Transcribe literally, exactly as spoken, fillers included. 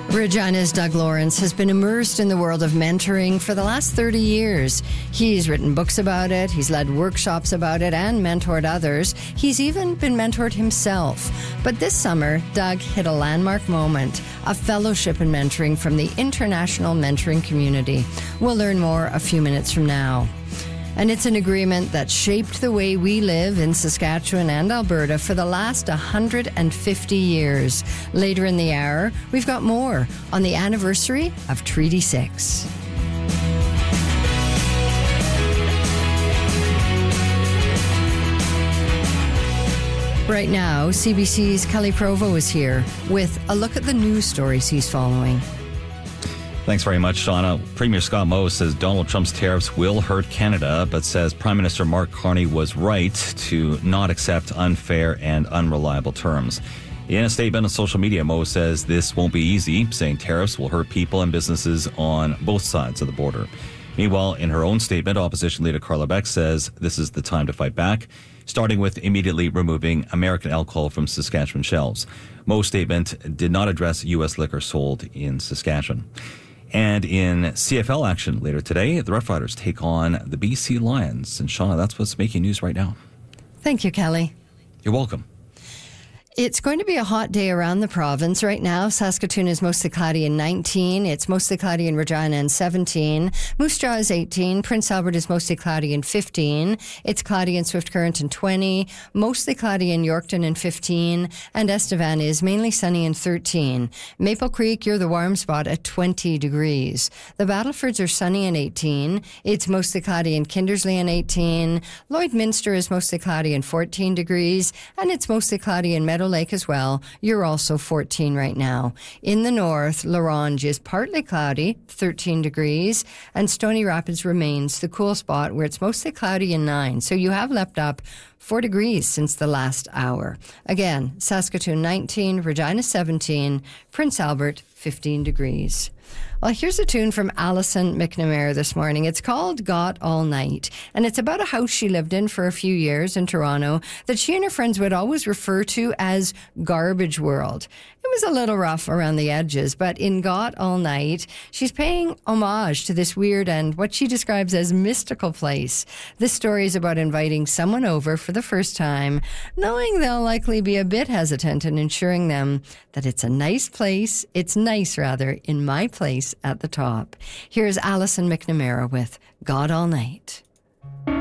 Regina's Doug Lawrence has been immersed in the world of mentoring for the last thirty years. He's written books about it, he's led workshops about it, and mentored others. He's even been mentored himself. But this summer, Doug hit a landmark moment, a fellowship in mentoring from the international mentoring community. We'll learn more a few minutes from now. And it's an agreement that shaped the way we live in Saskatchewan and Alberta for the last one hundred fifty years. Later in the hour, we've got more on the anniversary of Treaty six. Right now, C B C's Kelly Provo is here with a look at the news stories he's following. Thanks very much, Shauna. Premier Scott Moe says Donald Trump's tariffs will hurt Canada, but says Prime Minister Mark Carney was right to not accept unfair and unreliable terms. In a statement on social media, Moe says this won't be easy, saying tariffs will hurt people and businesses on both sides of the border. Meanwhile, in her own statement, opposition leader Carla Beck says this is the time to fight back, starting with immediately removing American alcohol from Saskatchewan shelves. Moe's statement did not address U S liquor sold in Saskatchewan. And in C F L action later today, the Rough Riders take on the B C Lions. And Shauna, that's what's making news right now. Thank you, Kelly. You're welcome. It's going to be a hot day around the province right now. Saskatoon is mostly cloudy and nineteen. It's mostly cloudy in Regina and seventeen. Moose Jaw is eighteen. Prince Albert is mostly cloudy and fifteen. It's cloudy in Swift Current and twenty. Mostly cloudy in Yorkton and fifteen. And Estevan is mainly sunny and thirteen. Maple Creek, you're the warm spot at twenty degrees. The Battlefords are sunny and eighteen. It's mostly cloudy in Kindersley and eighteen. Lloydminster is mostly cloudy and fourteen degrees. And it's mostly cloudy in Meadow Lake as well. You're also fourteen right now. In the north, La Ronge is partly cloudy, thirteen degrees, and Stony Rapids remains the cool spot where it's mostly cloudy and nine. So you have leapt up four degrees since the last hour. Again, Saskatoon nineteen, Regina seventeen, Prince Albert fifteen degrees. Well, here's a tune from Alison McNamara this morning. It's called Got All Night, and it's about a house she lived in for a few years in Toronto that she and her friends would always refer to as Garbage World. It was a little rough around the edges, but in Got All Night, she's paying homage to this weird and what she describes as mystical place. This story is about inviting someone over for the first time, knowing they'll likely be a bit hesitant and ensuring them that it's a nice place, it's nice rather, in my place at the top. Here's Alison McNamara with Got All Night.